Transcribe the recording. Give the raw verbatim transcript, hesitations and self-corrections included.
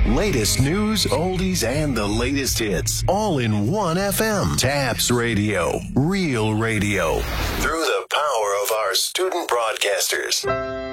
Latest news, oldies, and the latest hits. All in one F M. Taps Radio. Real radio. Through the power of our student broadcasters.